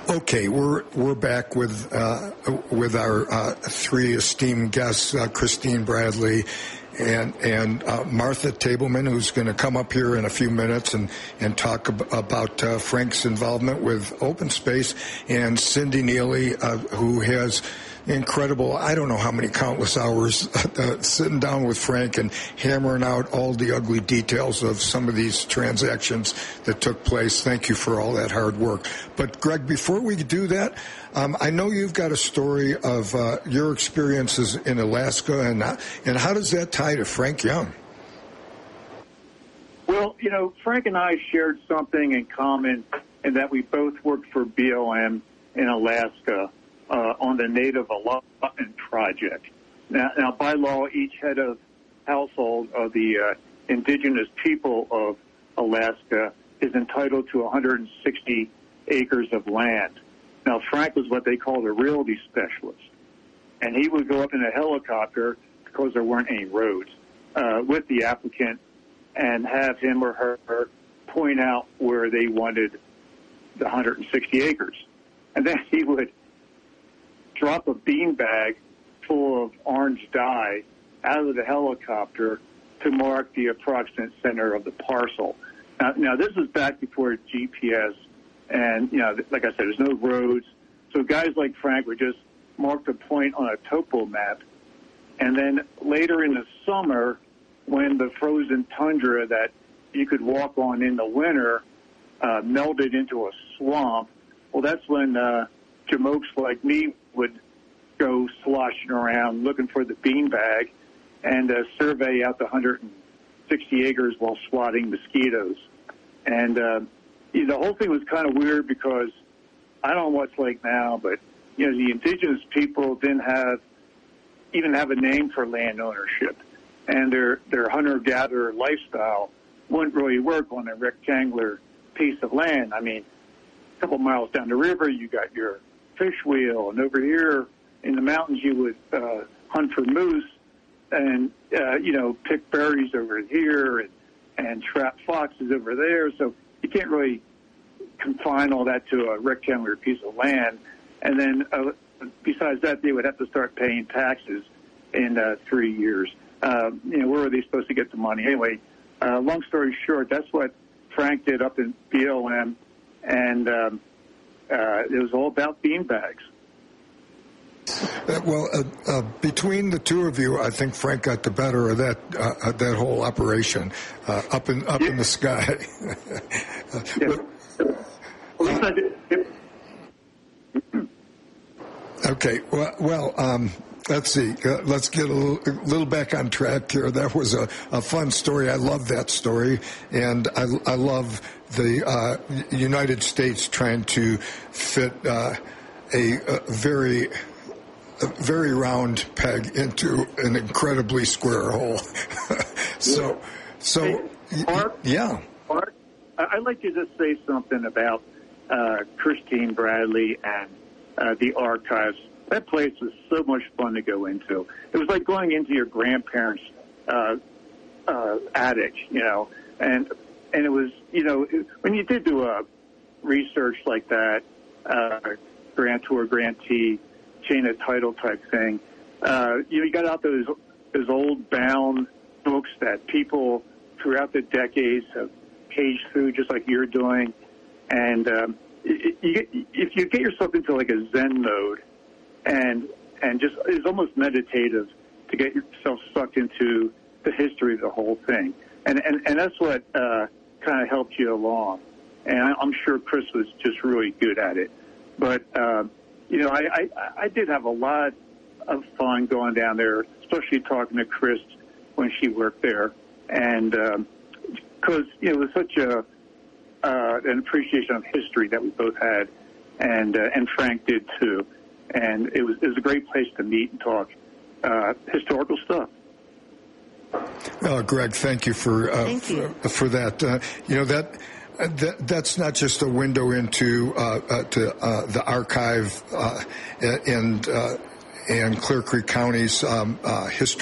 Okay, we're back with our three esteemed guests, Christine Bradley and Martha Tableman, who's going to come up here in a few minutes and talk about Frank's involvement with Open Space, and Cindy Neely, who has incredible, I don't know how many countless hours sitting down with Frank and hammering out all the ugly details of some of these transactions that took place. Thank you for all that hard work. But, Greg, before we do that, I know you've got a story of your experiences in Alaska, and how does that tie to Frank Young? Well, Frank and I shared something in common in that we both worked for BLM in Alaska on the Native Allotment Project. Now, by law, each head of household of the indigenous people of Alaska is entitled to 160 acres of land. Now, Frank was what they called a realty specialist, and he would go up in a helicopter because there weren't any roads with the applicant and have him or her point out where they wanted the 160 acres. And then he would drop a beanbag full of orange dye out of the helicopter to mark the approximate center of the parcel. Now this was back before GPS, and, like I said, there's no roads. So guys like Frank would just mark the point on a topo map. And then later in the summer, when the frozen tundra that you could walk on in the winter melted into a swamp, well, that's when jamokes like me would go sloshing around looking for the beanbag and survey out the 160 acres while swatting mosquitoes. And the whole thing was kind of weird because I don't know what it's like now, but the indigenous people didn't even have a name for land ownership, and their hunter-gatherer lifestyle wouldn't really work on a rectangular piece of land. I mean, a couple miles down the river, you got your fish wheel, and over here in the mountains, you would hunt for moose and, pick berries over here and trap foxes over there. So you can't really confine all that to a rectangular piece of land. And then besides that, they would have to start paying taxes in 3 years. Where are they supposed to get the money? Anyway, long story short, that's what Frank did up in BLM, and it was all about beanbags. Between the two of you, I think Frank got the better of that whole operation up in the sky. Okay. Well. Let's see. Let's get a little back on track here. That was a fun story. I love that story, and I love the United States trying to fit a very round peg into an incredibly square hole. Mark, yeah. Mark, I'd like to just say something about Christine Bradley and the archives. That place was so much fun to go into. It was like going into your grandparents' attic, and it was, when you did do a research like that, grantor, grantee, chain of title type thing, you got out those old bound books that people throughout the decades have paged through just like you're doing, and if you get yourself into like a Zen mode, and just it's almost meditative to get yourself sucked into the history of the whole thing, and that's what kind of helped you along. And I'm sure Chris was just really good at it. But I did have a lot of fun going down there, especially talking to Chris when she worked there, and because it was such an appreciation of history that we both had, and Frank did too. And it was a great place to meet and talk historical stuff. Greg, thank you for that. That's not just a window into the archive and Clear Creek County's history.